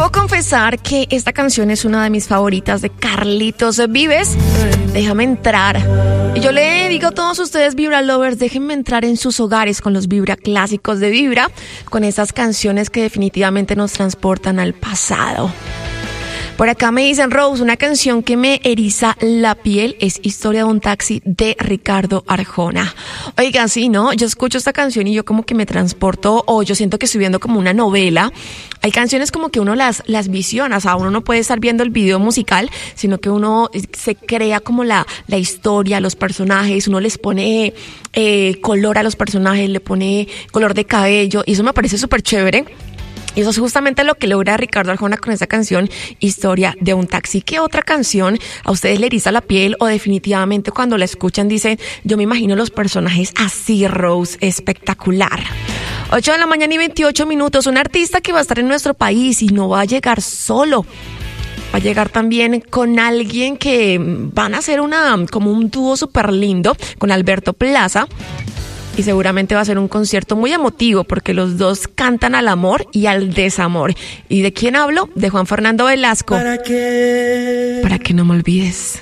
Debo confesar que esta canción es una de mis favoritas de Carlitos Vives. Déjame entrar. Y yo le digo a todos ustedes, Vibra Lovers, déjenme entrar en sus hogares con los Vibra clásicos de Vibra, con esas canciones que definitivamente nos transportan al pasado. Por acá me dicen, Rose, una canción que me eriza la piel es Historia de un taxi de Ricardo Arjona. Oiga, sí, ¿no? Yo escucho esta canción y yo como que me transporto, o yo siento que estoy viendo como una novela. Hay canciones como que uno las visiona, o sea, uno no puede estar viendo el video musical, sino que uno se crea como la historia, los personajes, uno les pone color a los personajes, le pone color de cabello, y eso me parece súper chévere. Y eso es justamente lo que logra Ricardo Arjona con esa canción, Historia de un taxi. ¿Qué otra canción a ustedes le eriza la piel o definitivamente cuando la escuchan dicen, yo me imagino los personajes así, Rose, espectacular? 8 de la mañana y 28 minutos. Un artista que va a estar en nuestro país y no va a llegar solo. Va a llegar también con alguien que van a hacer como un dúo súper lindo con Alberto Plaza. Y seguramente va a ser un concierto muy emotivo porque los dos cantan al amor y al desamor. ¿Y de quién hablo? De Juan Fernando Velasco. ¿Para qué no me olvides?